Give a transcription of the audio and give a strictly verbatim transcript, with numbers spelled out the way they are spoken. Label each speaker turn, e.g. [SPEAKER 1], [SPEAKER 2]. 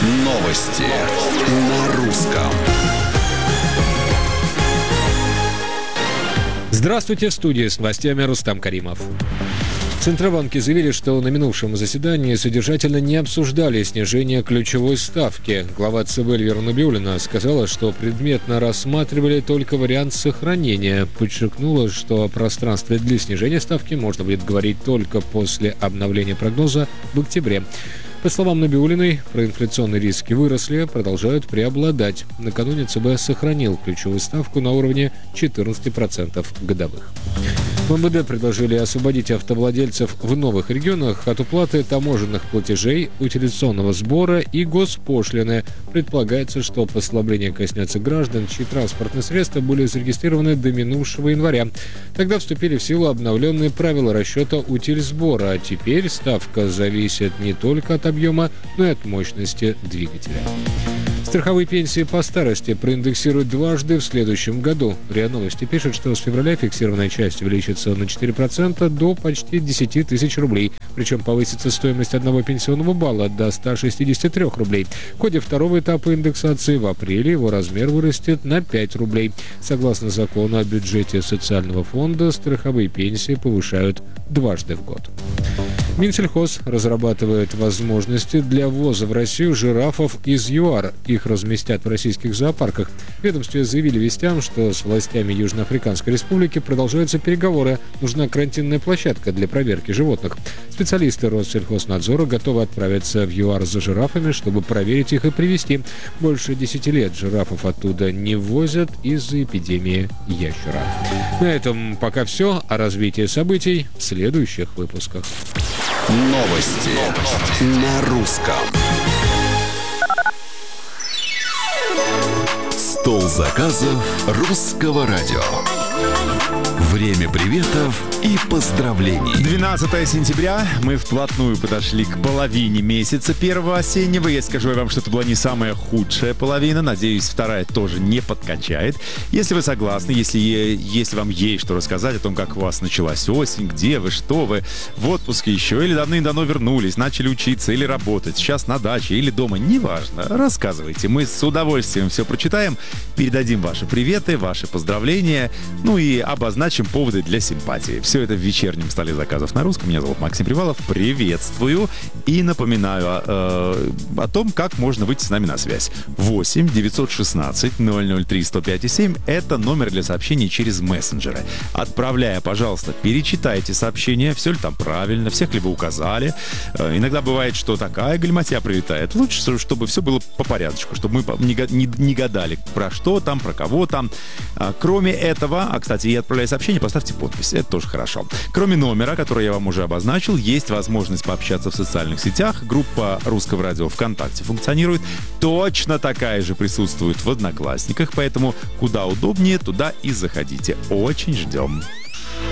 [SPEAKER 1] Новости на русском.
[SPEAKER 2] Здравствуйте, в студии с новостями Рустам Каримов. В Центробанке заявили, что на минувшем заседании содержательно не обсуждали снижение ключевой ставки. Глава ЦБ Эльвира Набиуллина сказала, что предметно рассматривали только вариант сохранения. Подчеркнула, что о пространстве для снижения ставки можно будет говорить только после обновления прогноза в октябре. По словам Набиуллиной, проинфляционные риски выросли, продолжают преобладать. Накануне ЦБ сохранил ключевую ставку на уровне четырнадцать процентов годовых. В эм вэ дэ предложили освободить автовладельцев в новых регионах от уплаты таможенных платежей, утилизационного сбора и госпошлины. Предполагается, что послабление коснется граждан, чьи транспортные средства были зарегистрированы до минувшего января. Тогда вступили в силу обновленные правила расчета утильсбора, а теперь ставка зависит не только от объема, но и от мощности двигателя. Страховые пенсии по старости проиндексируют дважды в следующем году. РИА Новости пишет, что с февраля фиксированная часть увеличится на четыре процента до почти десять тысяч рублей. Причем повысится стоимость одного пенсионного балла до ста шестидесяти трёх рублей. В ходе второго этапа индексации в апреле его размер вырастет на пять рублей. Согласно закону о бюджете социального фонда, страховые пенсии повышают дважды в год. Минсельхоз разрабатывает возможности для ввоза в Россию жирафов из ЮАР. Их разместят в российских зоопарках. В ведомстве заявили вестям, что с властями Южноафриканской Республики продолжаются переговоры. Нужна карантинная площадка для проверки животных. Специалисты Россельхознадзора готовы отправиться в ЮАР за жирафами, чтобы проверить их и привезти. Больше десяти лет жирафов оттуда не ввозят из-за эпидемии ящера. На этом пока все. О развитии событий в следующих выпусках.
[SPEAKER 1] Новости на русском. Стол заказов русского радио. Время приветов и поздравлений.
[SPEAKER 3] двенадцатое сентября. Мы вплотную подошли к половине месяца первого осеннего. Я скажу вам, что это была не самая худшая половина. Надеюсь, вторая тоже не подкачает. Если вы согласны, если, если вам есть что рассказать о том, как у вас началась осень, где вы, что вы, в отпуске еще, или давным-давно вернулись, начали учиться или работать, сейчас на даче или дома, неважно, рассказывайте. Мы с удовольствием все прочитаем, передадим ваши приветы, ваши поздравления, ну и обозначим поводы для симпатии. Все это в вечернем столе заказов на русском. Меня зовут Максим Привалов. Приветствую и напоминаю э, о том, как можно выйти с нами на связь. восемь девятьсот шестнадцать ноль ноль три сто пять семь — это номер для сообщений через мессенджеры. Отправляя, пожалуйста, перечитайте сообщение, все ли там правильно, всех ли вы указали. Э, иногда бывает, что такая гальматья прилетает. Лучше, чтобы все было по порядочку, чтобы мы не, не, не гадали, про что там, про кого там. А, кроме этого, а, кстати, я отправляю сообщение, поставьте подпись, это тоже хорошо. Кроме номера, который я вам уже обозначил, есть возможность пообщаться в социальных сетях. Группа Русского радио ВКонтакте функционирует. Точно такая же присутствует в Одноклассниках, поэтому куда удобнее, туда и заходите. Очень ждем.